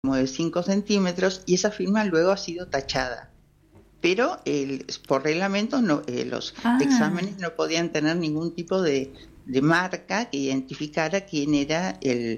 como de 5 centímetros y esa firma luego ha sido tachada. Pero por reglamento los exámenes no podían tener ningún tipo de marca que identificara quién era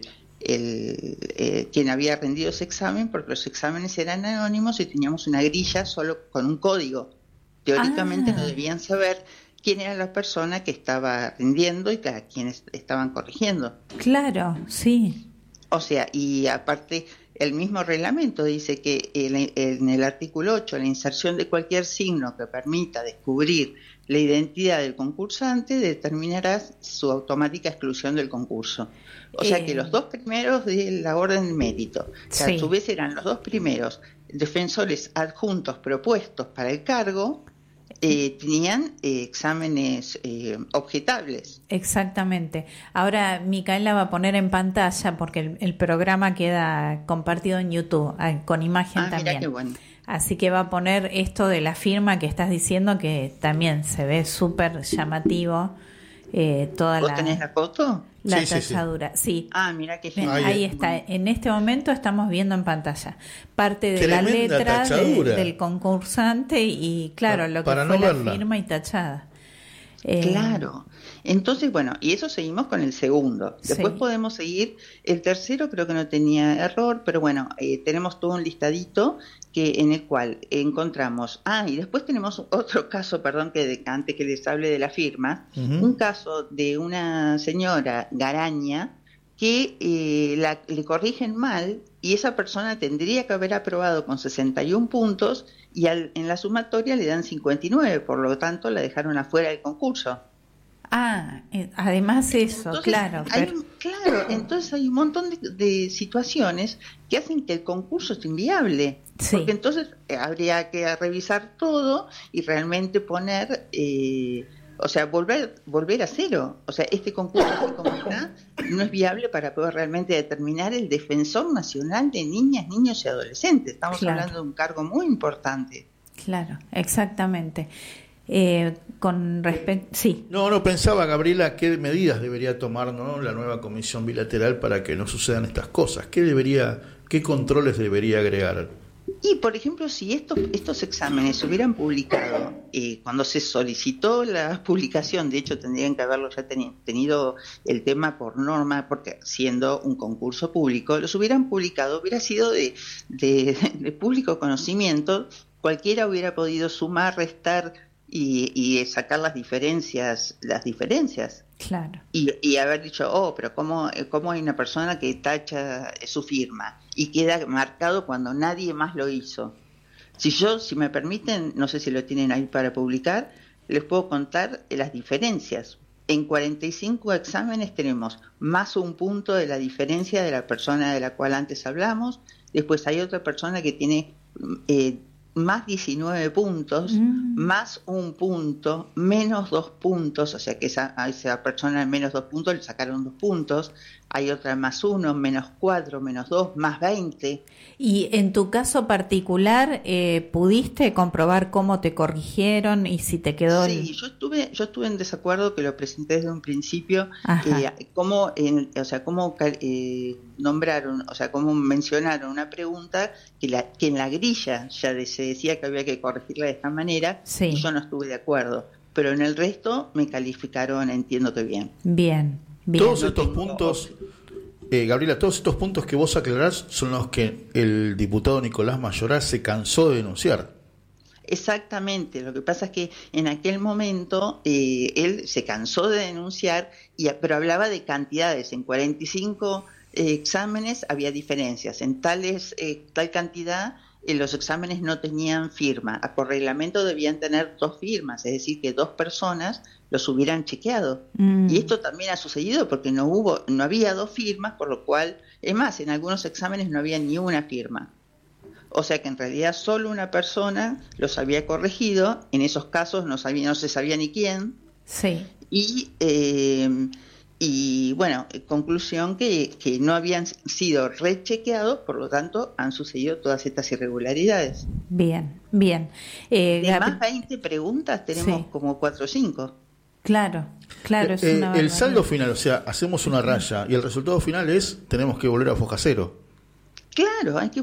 quien había rendido ese examen, porque los exámenes eran anónimos y teníamos una grilla solo con un código. Teóricamente no debían saber quién era la persona que estaba rindiendo y a quienes estaban corrigiendo. Claro, sí. O sea, y aparte el mismo reglamento dice que en el artículo 8, la inserción de cualquier signo que permita descubrir la identidad del concursante determinará su automática exclusión del concurso. O sea que los dos primeros de la orden de mérito, que a su vez eran los dos primeros defensores adjuntos propuestos para el cargo, tenían exámenes objetables. Exactamente. Ahora Micaela va a poner en pantalla, porque el programa queda compartido en YouTube, con imagen también. Mira qué bueno. Así que va a poner esto de la firma que estás diciendo, que también se ve súper llamativo. ¿Vos tenés la foto? La tachadura, sí. Mira qué genial. Ahí está. En este momento estamos viendo en pantalla parte de la letra del concursante y claro, lo que fue la firma y tachada. Claro. Entonces, bueno, y eso seguimos con el segundo. Después podemos seguir. El tercero creo que no tenía error, pero bueno, tenemos todo un listadito en el cual encontramos. Y después tenemos otro caso, perdón, que antes que les hable de la firma, un caso de una señora Garaña que le corrigen mal y esa persona tendría que haber aprobado con 61 puntos y en la sumatoria le dan 59, por lo tanto la dejaron afuera del concurso. Además eso, entonces, claro. Claro, entonces hay un montón de situaciones que hacen que el concurso es inviable. Sí. Porque entonces habría que revisar todo y realmente poner, volver a cero. O sea, este concurso así como está no es viable para poder realmente determinar el defensor nacional de niñas, niños y adolescentes. Estamos hablando de un cargo muy importante. Claro, exactamente. Con respecto, sí. No, pensaba, Gabriela, qué medidas debería tomar, ¿no?, la nueva comisión bilateral para que no sucedan estas cosas. ¿Qué controles debería agregar? Y, por ejemplo, si estos exámenes se hubieran publicado cuando se solicitó la publicación, de hecho tendrían que haberlo ya tenido el tema por norma, porque siendo un concurso público, los hubieran publicado, hubiera sido de público conocimiento, cualquiera hubiera podido sumar, restar y sacar las diferencias. Claro. Y haber dicho, pero ¿cómo hay una persona que tacha su firma y queda marcado cuando nadie más lo hizo? Si me permiten, no sé si lo tienen ahí para publicar, les puedo contar las diferencias. En 45 exámenes tenemos más un punto de la diferencia de la persona de la cual antes hablamos. Después hay otra persona que tiene más 19 puntos, más un punto, menos 2 puntos, o sea que a esa persona en menos 2 puntos le sacaron 2 puntos, hay otra más 1, menos 4, menos 2, más 20. Y en tu caso particular, ¿pudiste comprobar cómo te corrigieron y si te quedó? Sí, yo estuve en desacuerdo, que lo presenté desde un principio, cómo nombraron, o sea, cómo mencionaron una pregunta que en la grilla ya se decía que había que corregirla de esta manera, y yo no estuve de acuerdo, pero en el resto me calificaron, entiendo que bien. Bien. Todos estos puntos, Gabriela, todos estos puntos que vos aclarás son los que el diputado Nicolás Mayoral se cansó de denunciar. Exactamente, lo que pasa es que en aquel momento él se cansó de denunciar, pero hablaba de cantidades. En 45 exámenes había diferencias, en tal cantidad los exámenes no tenían firma, por reglamento debían tener 2 firmas, es decir, que 2 personas los hubieran chequeado. Y esto también ha sucedido porque no había 2 firmas, por lo cual, es más, en algunos exámenes no había ni una firma. O sea que en realidad solo una persona los había corregido, en esos casos no se sabía ni quién. Sí. Y bueno, conclusión que no habían sido rechequeados, por lo tanto han sucedido todas estas irregularidades. Bien. De más 20 preguntas tenemos como 4 o 5. Claro, es una el saldo final, o sea, hacemos una raya y el resultado final tenemos que volver a foja cero. Claro, hay que